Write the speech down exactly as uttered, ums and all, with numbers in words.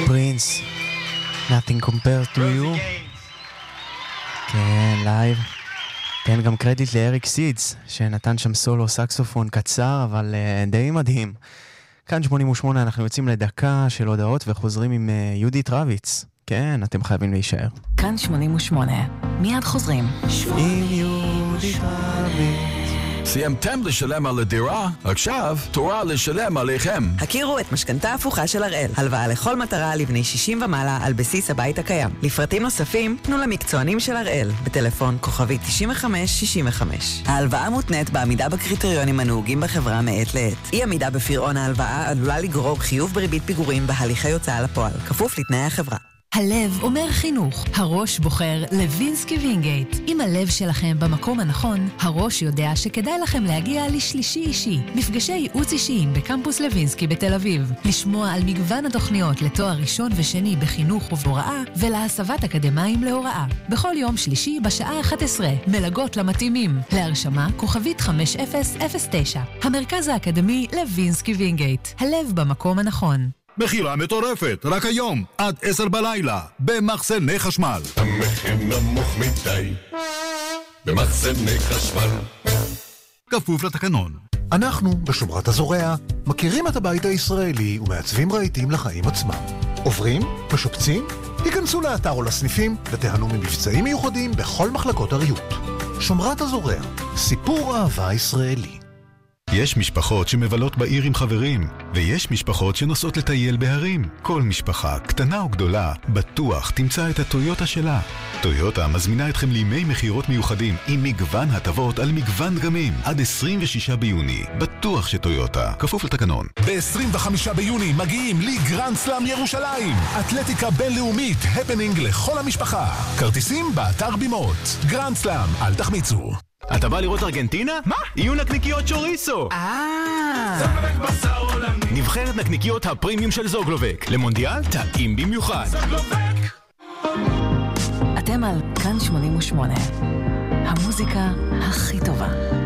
פרינס, Nothing compared to you. כן, לייב. תן גם קרדיט לאריק סידס, שנתן שם סולו סקסופון קצר, אבל uh, די מדהים. כאן שמונים ושמונה, אנחנו יוצאים לדקה של הודעות וחוזרים עם uh, יהודית רביץ. כן, אתם חייבים להישאר. כאן שמונים ושמונה, מיד חוזרים. עם יהודית רביץ. סיימתם לשלם על הדירה? עכשיו תורה לשלם עליכם. הכירו את משכנתה הפוכה של הראל. הלוואה לכל מטרה לבני שישים ומעלה על בסיס הבית הקיים. לפרטים נוספים, פנו למקצוענים של הראל. בטלפון כוכבי תשעים וחמש שישים וחמש. ההלוואה מותנית בעמידה בקריטריונים הנהוגים בחברה מעת לעת. אי עמידה בפירעון ההלוואה עלולה לגרור חיוב בריבית פיגורים בהליכי הוצאה לפועל. כפוף לתנאי החברה. הלב אומר חינוך, הראש בוחר לוינסקי וינגייט. אם הלב שלכם במקום הנכון, הראש יודע שכדאי לכם להגיע לשלישי אישי, מפגשי ייעוץ אישיים בקמפוס לוינסקי בתל אביב, לשמוע על מגוון התוכניות לתואר ראשון ושני בחינוך ובהוראה ולהסבת אקדמיים להוראה. בכל יום שלישי בשעה אחת עשרה, מלגות למתאימים. להרשמה כוכבית חמש אפס אפס תשע. המרכז האקדמי לוינסקי וינגייט, הלב במקום הנכון. מחירה מטורפת, רק היום, עד עשר בלילה, במחסני חשמל. המחיר נמוך מדי, במחסני חשמל. כפוף לתקנון. אנחנו, בשומרת הזורע, מכירים את הבית הישראלי ומעצבים רהיטים לחיים עצמם. עוברים? משופצים? היכנסו לאתר או לסניפים ותיהנו ממבצעים מיוחדים בכל מחלקות הריהוט. שומרת הזורע, סיפור אהבה ישראלי. יש משפחות שמבלות בעיר עם חברים, ויש משפחות שנוסעות לטייל בהרים. כל משפחה, קטנה או גדולה, בטוח תמצא את הטויוטה שלה. טויוטה מזמינה אתכם לימי מחירות מיוחדים עם מגוון הטבות על מגוון דגמים. עד עשרים ושישה ביוני, בטוח שטויוטה, כפוף לתקנון. ב-עשרים וחמישה ביוני מגיעים לי גרנד סלאם ירושלים. אתלטיקה בינלאומית, הפנינג לכל המשפחה. כרטיסים באתר בימות. גרנד סלאם, אל תחמיצו. אתה בא לראות ארגנטינה? מה? יהיו נקניקיות צ'וריסו. אה. זוגלובק בשר עולמי. נבחרת נקניקיות הפרימיום של זוגלובק. למונדיאל טעים במיוחד. זוגלובק. אתם על כאן שמונים ושמונה. המוזיקה הכי טובה.